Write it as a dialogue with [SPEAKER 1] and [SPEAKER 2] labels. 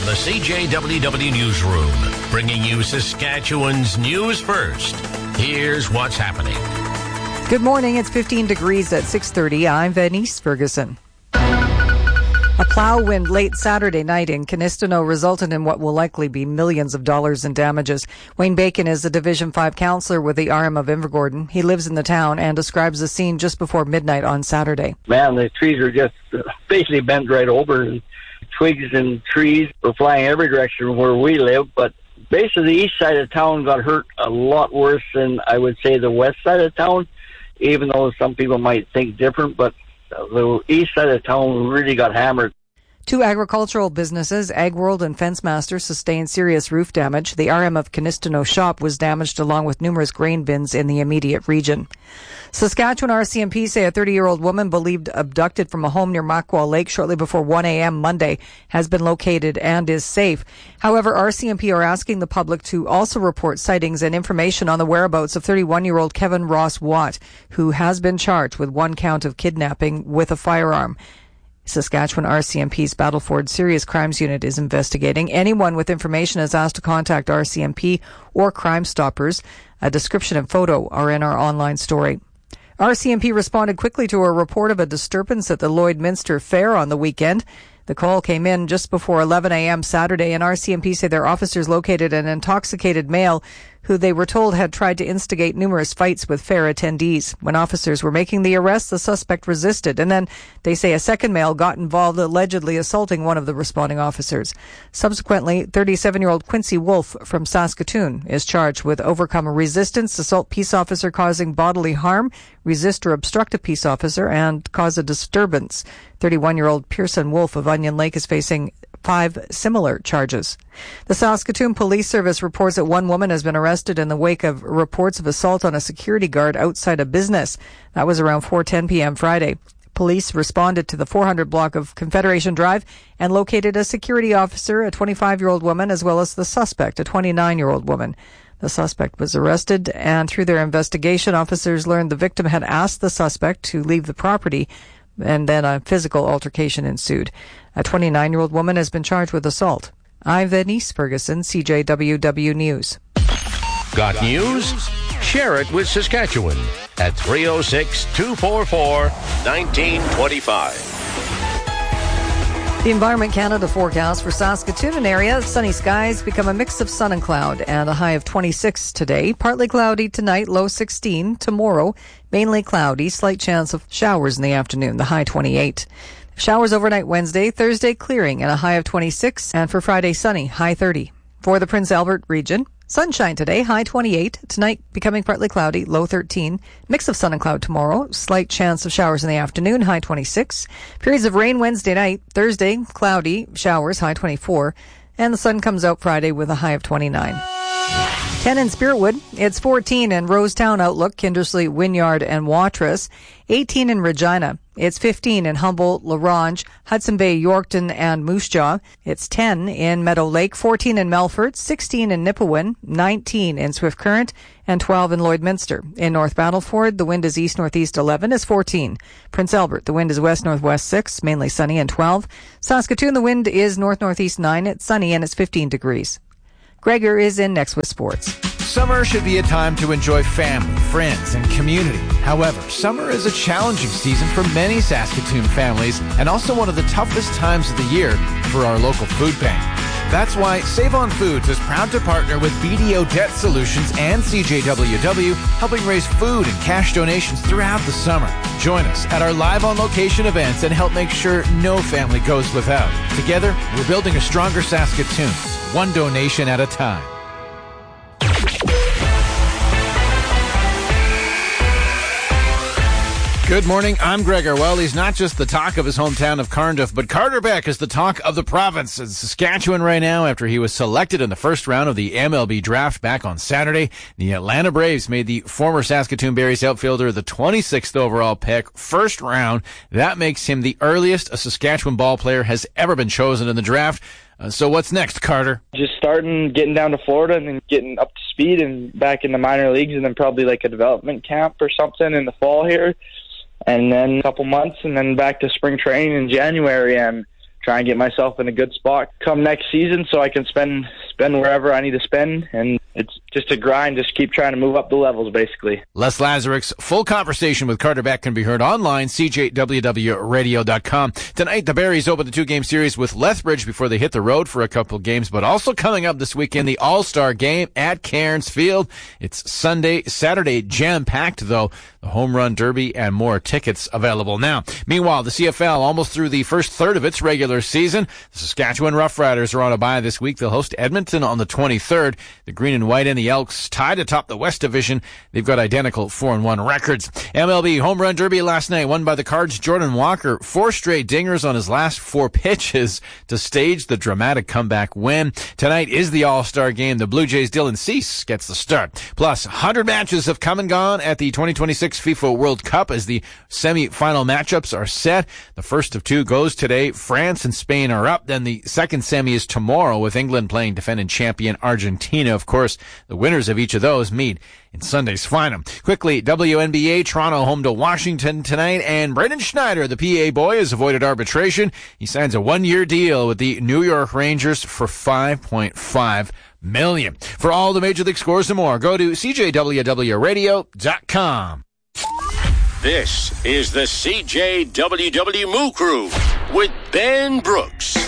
[SPEAKER 1] the CJWW Newsroom, bringing you Saskatchewan's news first. Here's what's happening.
[SPEAKER 2] Good morning. It's 15 degrees at 6:30. I'm Venice Ferguson. A plow wind late Saturday night in Canistino resulted in what will likely be millions of dollars in damages. Wayne Bacon is a Division 5 councillor with the RM of Invergordon. He lives in the town and describes the scene just before midnight on Saturday.
[SPEAKER 3] Man, the trees are just basically bent right over, and twigs and trees were flying every direction where we live, but basically the east side of town got hurt a lot worse than I would say the west side of town, even though some people might think different, but the east side of town really got hammered.
[SPEAKER 2] Two agricultural businesses, AgWorld and FenceMaster, sustained serious roof damage. The RM of Canistino shop was damaged along with numerous grain bins in the immediate region. Saskatchewan RCMP say a 30-year-old woman believed abducted from a home near Makwa Lake shortly before 1 a.m. Monday has been located and is safe. However, RCMP are asking the public to also report sightings and information on the whereabouts of 31-year-old Kevin Ross Watt, who has been charged with one count of kidnapping with a firearm. Saskatchewan RCMP's Battleford Serious Crimes Unit is investigating. Anyone with information is asked to contact RCMP or Crime Stoppers. A description and photo are in our online story. RCMP responded quickly to a report of a disturbance at the Lloydminster Fair on the weekend. The call came in just before 11 a.m. Saturday, and RCMP say their officers located an intoxicated male who they were told had tried to instigate numerous fights with fair attendees. When officers were making the arrest, the suspect resisted, and then they say a second male got involved, allegedly assaulting one of the responding officers. Subsequently, 37-year-old Quincy Wolf from Saskatoon is charged with overcome resistance, assault peace officer causing bodily harm, resist or obstruct a peace officer, and cause a disturbance. 31-year-old Pearson Wolf of Onion Lake is facing 5 similar charges. The Saskatoon Police Service reports that one woman has been arrested in the wake of reports of assault on a security guard outside a business. That was around 4:10 p.m. Friday. Police responded to the 400 block of Confederation Drive and located a security officer, a 25-year-old woman, as well as the suspect, a 29-year-old woman. The suspect was arrested, and through their investigation, officers learned the victim had asked the suspect to leave the property, and then a physical altercation ensued. A 29-year-old woman has been charged with assault. I'm Venice Ferguson, CJWW News.
[SPEAKER 1] Got news? Share it with Saskatchewan at 306-244-1925.
[SPEAKER 2] The Environment Canada forecast for Saskatoon and area. Sunny skies become a mix of sun and cloud and a high of 26 today. Partly cloudy tonight, low 16. Tomorrow, mainly cloudy, slight chance of showers in the afternoon, the high 28. Showers overnight Wednesday, Thursday clearing and a high of 26. And for Friday, sunny, high 30. For the Prince Albert region, sunshine today, high 28. Tonight, becoming partly cloudy, low 13. Mix of sun and cloud tomorrow. Slight chance of showers in the afternoon, high 26. Periods of rain Wednesday night. Thursday, cloudy, showers, high 24. And the sun comes out Friday with a high of 29. 10 in Spiritwood. It's 14 in Rosetown Outlook, Kindersley, Wynyard, and Watrous. 18 in Regina. It's 15 in Humboldt, La Ronge, Hudson Bay, Yorkton, and Moose Jaw. It's 10 in Meadow Lake, 14 in Melfort, 16 in Nipawin, 19 in Swift Current, and 12 in Lloydminster. In North Battleford, the wind is east-northeast 11, is 14. Prince Albert, the wind is west-northwest 6, mainly sunny, and 12. Saskatoon, the wind is north-northeast 9, it's sunny, and it's 15 degrees. Gregor is in next with sports.
[SPEAKER 4] Summer should be a time to enjoy family, friends, and community. However, summer is a challenging season for many Saskatoon families and also one of the toughest times of the year for our local food bank. That's why Save on Foods is proud to partner with BDO Debt Solutions and CJWW, helping raise food and cash donations throughout the summer. Join us at our live on location events and help make sure no family goes without. Together, we're building a stronger Saskatoon, one donation at a time. Good morning, I'm Gregor. Well, he's not just the talk of his hometown of Carnduff, but Carter Beck is the talk of the province in Saskatchewan right now after he was selected in the first round of the MLB draft back on Saturday. The Atlanta Braves made the former Saskatoon Berries outfielder the 26th overall pick, first round. That makes him the earliest a Saskatchewan ball player has ever been chosen in the draft. So what's next, Carter?
[SPEAKER 5] Just starting, getting down to Florida and then getting up to speed and back in the minor leagues and then probably like a development camp or something in the fall here. And then a couple months and then back to spring training in January and try and get myself in a good spot come next season so I can spend wherever I need to spend. And it's just a grind, just keep trying to move up the levels, basically.
[SPEAKER 4] Les Lazaruk's full conversation with Carter Beck can be heard online, cjwwradio.com. Tonight, the Berries open the 2-game series with Lethbridge before they hit the road for a couple games, but also coming up this weekend, the All-Star game at Cairns Field. It's Saturday, jam-packed, though. The Home Run Derby and more tickets available now. Meanwhile, the CFL almost through the first third of its regular season. The Saskatchewan Roughriders are on a bye this week. They'll host Edmonton on the 23rd. The Green and White and the Elks tied atop the West Division. They've got identical 4-1 records. MLB Home Run Derby last night, won by the Cards' Jordan Walker. 4 straight dingers on his last 4 pitches to stage the dramatic comeback win. Tonight is the All-Star game. The Blue Jays' Dylan Cease gets the start. Plus, 100 matches have come and gone at the 2026 FIFA World Cup as the semi-final matchups are set. The first of 2 goes today. France and Spain are up. Then the second semi is tomorrow with England playing defending champion Argentina. Of course, the winners of each of those meet in Sunday's final. Quickly, WNBA, Toronto home to Washington tonight, and Braden Schneider, the PA boy, has avoided arbitration. He signs a 1-year deal with the New York Rangers for $5.5 million. For all the Major League scores and more, go to cjwwradio.com.
[SPEAKER 1] This is the CJWW Moo Crew with Ben Brooks.